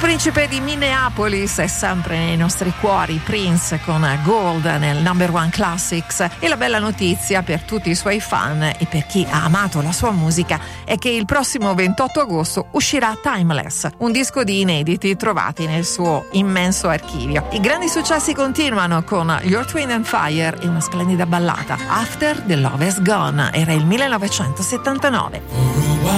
principe di Minneapolis è sempre nei nostri cuori, Prince con Gold nel Number One Classics, e la bella notizia per tutti i suoi fan e per chi ha amato la sua musica è che il prossimo 28 agosto uscirà Timeless, un disco di inediti trovati nel suo immenso archivio. I grandi successi continuano con Your Twin and Fire e una splendida ballata, After the Love Is Gone, era il 1979.